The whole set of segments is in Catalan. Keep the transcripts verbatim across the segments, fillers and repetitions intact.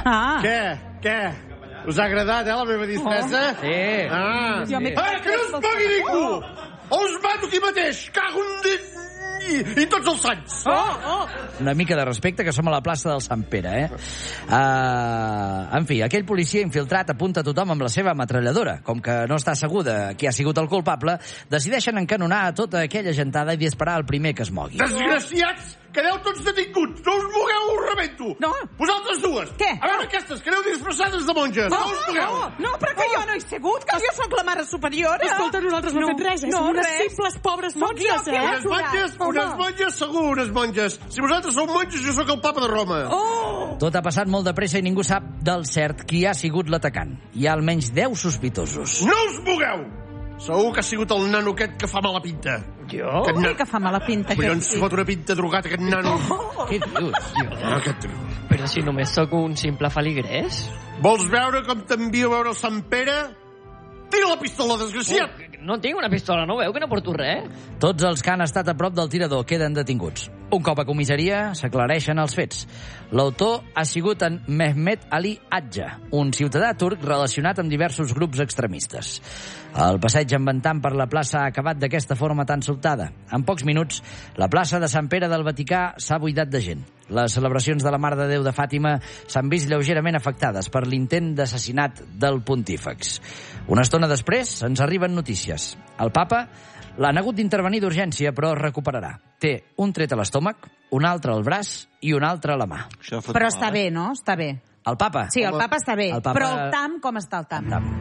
Ah. Què? Què? Us ha agradat, eh, la meva disfressa? Oh. Sí. Ah. Jo m'he- Eh, que no es mogui ningú! O us mato aquí mateix! Cago en dit... I, i tots els sants! Oh, oh. Una mica de respecte, que som a la plaça del Sant Pere, eh? Uh, en fi, aquell policia infiltrat apunta a tothom amb la seva ametralladora. Com que no està segur de qui ha sigut el culpable, decideixen encanonar a tota aquella gentada i disparar el primer que es mogui. Desgraciats! Quedeu tots detinguts! No us mogueu, us rebento! No. Vosaltres dues! Què? A veure aquestes, que aneu disfressades de monges! No, us mogueu! Oh, no, però que jo no he sigut, que jo sóc la mare superiora. Escolta, nosaltres no, No, hem fet res, eh? no, Som unes res. simples pobres Sóc monges, jo que eh? he Unes monges, Home. unes monges, segur, unes monges. Si vosaltres sou monges, jo sóc el papa de Roma. Oh! Tot ha passat molt de pressa i ningú sap del cert qui ha sigut l'atacant. Hi ha almenys deu sospitosos. No us mogueu! Segur que ha sigut el nano aquest que fa mala pinta. Jo? Aquest Què nano... que fa mala pinta, Collons, aquest? fot una pinta drogat, aquest nano. Oh. Què dius? Ah, aquest... Però si només sóc un simple feligrès. Vols veure com t'envio a veure el Sant Pere? Tira la pistola, desgraciat! No tinc una pistola, no veu que no porto res? Tots els que han estat a prop del tirador queden detinguts. Un cop a comissaria, s'aclareixen els fets. L'autor ha sigut en Mehmet Ali Atja, un ciutadà turc relacionat amb diversos grups extremistes. El passeig enventant per la plaça ha acabat d'aquesta forma tan sobtada. En pocs minuts, la plaça de Sant Pere del Vaticà s'ha buidat de gent. Les celebracions de la Mare de Déu de Fàtima s'han vist lleugerament afectades per l'intent d'assassinat del pontífex. Una estona després ens arriben notícies. El papa l'han hagut d'intervenir d'urgència, però es recuperarà. Té un tret a l'estómac, un altre al braç i un altre a la mà. Però està bé, no? Està bé. El papa? Sí, el papa està bé. El papa- Però el Tam, com està el Tam? Tam.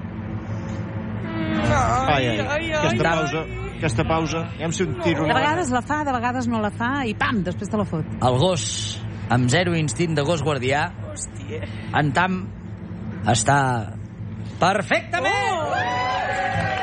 Ai, ai, aquesta pausa, aquesta pausa, ja em sentir De vegades la fa, de vegades no la fa, i pam, després te la fot. El gos, amb zero instint de gos guardià, en Tam està perfectament! Oh!